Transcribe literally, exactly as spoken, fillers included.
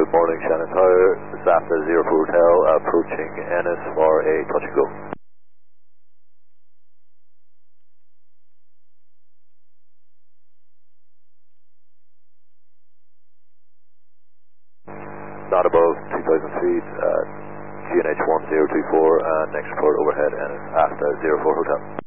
Good morning, Shannon Tower, Zafta zero four Hotel, approaching Ennis for a touch and go. Not above two thousand feet, uh, G N H one zero two four, and next report overhead Ennis, Zafta zero four Hotel.